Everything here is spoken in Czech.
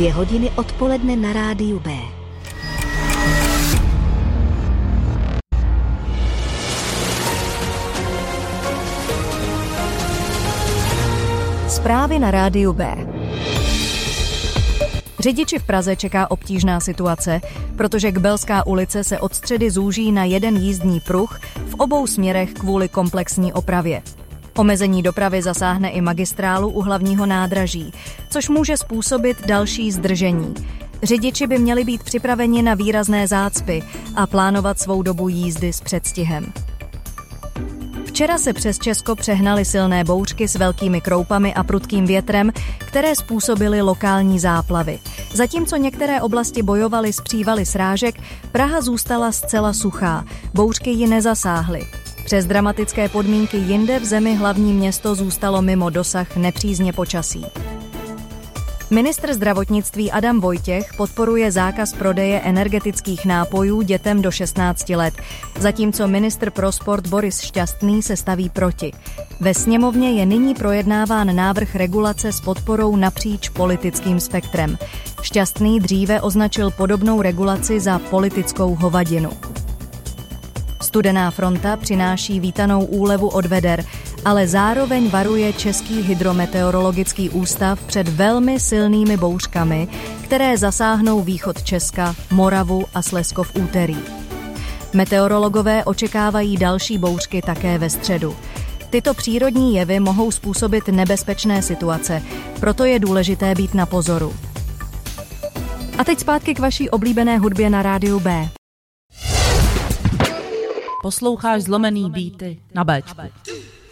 2 hodiny odpoledne na rádiu B. Zprávy na rádiu B. Řidiči v Praze čeká obtížná situace, protože Kbelská ulice se od středy zúží na jeden jízdní pruh v obou směrech kvůli komplexní opravě. Omezení dopravy zasáhne i magistrálu u hlavního nádraží, což může způsobit další zdržení. Řidiči by měli být připraveni na výrazné zácpy a plánovat svou dobu jízdy s předstihem. Včera se přes Česko přehnaly silné bouřky s velkými kroupami a prudkým větrem, které způsobily lokální záplavy. Zatímco některé oblasti bojovaly s přívaly srážek, Praha zůstala zcela suchá, bouřky ji nezasáhly. Přes dramatické podmínky jinde v zemi hlavní město zůstalo mimo dosah nepřízně počasí. Ministr zdravotnictví Adam Vojtěch podporuje zákaz prodeje energetických nápojů dětem do 16 let, zatímco ministr pro sport Boris Šťastný se staví proti. Ve sněmovně je nyní projednáván návrh regulace s podporou napříč politickým spektrem. Šťastný dříve označil podobnou regulaci za politickou hovadinu. Studená fronta přináší vítanou úlevu od veder, ale zároveň varuje Český hydrometeorologický ústav před velmi silnými bouřkami, které zasáhnou východ Česka, Moravu a Slezsko v úterý. Meteorologové očekávají další bouřky také ve středu. Tyto přírodní jevy mohou způsobit nebezpečné situace, proto je důležité být na pozoru. A teď zpátky k vaší oblíbené hudbě na rádiu B. Posloucháš zlomený beaty na Béčku.